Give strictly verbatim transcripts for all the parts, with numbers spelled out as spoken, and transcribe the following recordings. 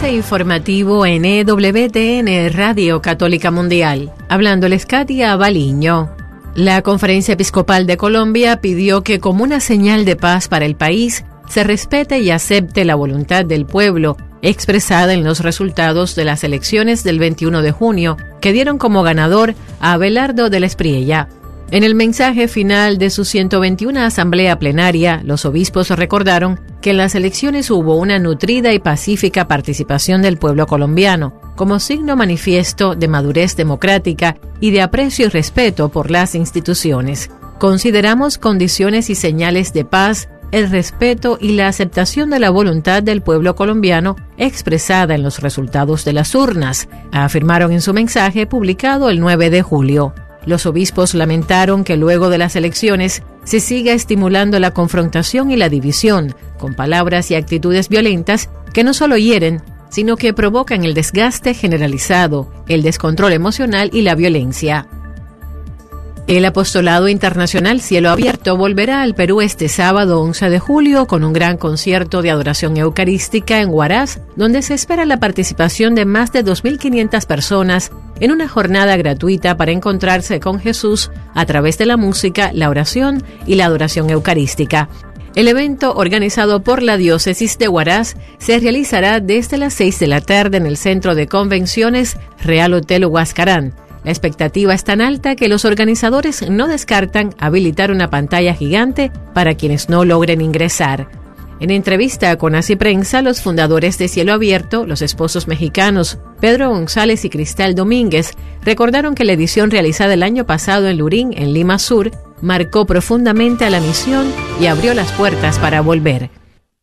Corte informativo en E W T N Radio Católica Mundial. Hablándoles Katia Baliño. La Conferencia Episcopal de Colombia pidió que, como una señal de paz para el país, se respete y acepte la voluntad del pueblo, expresada en los resultados de las elecciones del veintiuno de junio, que dieron como ganador a Abelardo de la Espriella. En el mensaje final de su ciento veintiuna asamblea plenaria, los obispos recordaron que en las elecciones hubo una nutrida y pacífica participación del pueblo colombiano, como signo manifiesto de madurez democrática y de aprecio y respeto por las instituciones. Consideramos condiciones y señales de paz, el respeto y la aceptación de la voluntad del pueblo colombiano expresada en los resultados de las urnas, afirmaron en su mensaje publicado el nueve de julio. Los obispos lamentaron que luego de las elecciones se siga estimulando la confrontación y la división, con palabras y actitudes violentas que no solo hieren, sino que provocan el desgaste generalizado, el descontrol emocional y la violencia. El Apostolado Internacional Cielo Abierto volverá al Perú este sábado once de julio con un gran concierto de adoración eucarística en Huaraz, donde se espera la participación de más de dos mil quinientas personas en una jornada gratuita para encontrarse con Jesús a través de la música, la oración y la adoración eucarística. El evento, organizado por la Diócesis de Huaraz, se realizará desde las seis de la tarde en el Centro de Convenciones Real Hotel Huascarán. La expectativa es tan alta que los organizadores no descartan habilitar una pantalla gigante para quienes no logren ingresar. En entrevista con Así Prensa, los fundadores de Cielo Abierto, los esposos mexicanos Pedro González y Cristal Domínguez, recordaron que la edición realizada el año pasado en Lurín, en Lima Sur, marcó profundamente a la misión y abrió las puertas para volver.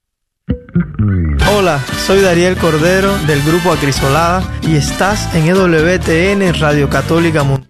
Hola, soy Dariel Cordero del Grupo Acrisolada y estás en E W T N Radio Católica Mundial.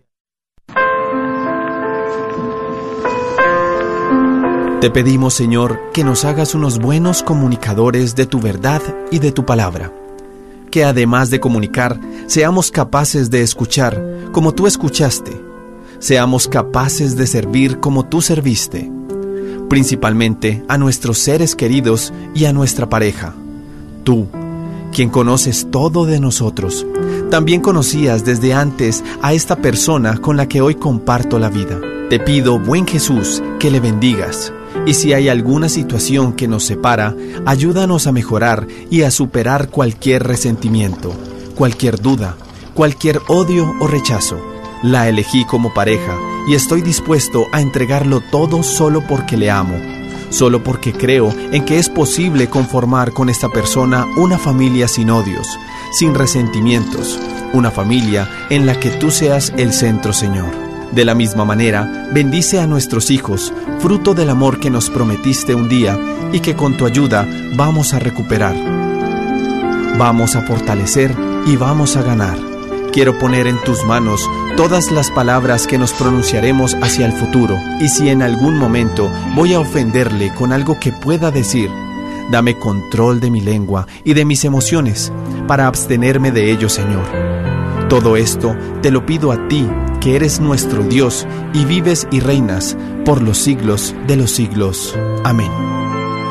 Te pedimos, Señor, que nos hagas unos buenos comunicadores de tu verdad y de tu palabra. Que además de comunicar, seamos capaces de escuchar como tú escuchaste. Seamos capaces de servir como tú serviste. Principalmente a nuestros seres queridos y a nuestra pareja. Tú, quien conoces todo de nosotros, también conocías desde antes a esta persona con la que hoy comparto la vida. Te pido, buen Jesús, que le bendigas. Y si hay alguna situación que nos separa, ayúdanos a mejorar y a superar cualquier resentimiento, cualquier duda, cualquier odio o rechazo. La elegí como pareja y estoy dispuesto a entregarlo todo solo porque le amo, solo porque creo en que es posible conformar con esta persona una familia sin odios, sin resentimientos, una familia en la que tú seas el centro, Señor. De la misma manera, bendice a nuestros hijos, fruto del amor que nos prometiste un día y que con tu ayuda vamos a recuperar. Vamos a fortalecer y vamos a ganar. Quiero poner en tus manos todas las palabras que nos pronunciaremos hacia el futuro, y si en algún momento voy a ofenderle con algo que pueda decir, dame control de mi lengua y de mis emociones para abstenerme de ello, Señor. Todo esto te lo pido a ti, que eres nuestro Dios y vives y reinas por los siglos de los siglos. Amén.